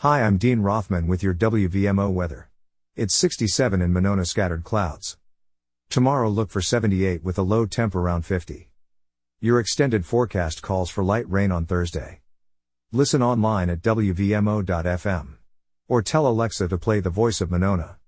Hi, I'm Dean Rothman with your WVMO weather. It's 67 in Monona, scattered clouds. Tomorrow look for 78 with a low temp around 50. Your extended forecast calls for light rain on Thursday. Listen online at WVMO.fm. Or tell Alexa to play The Voice of Monona.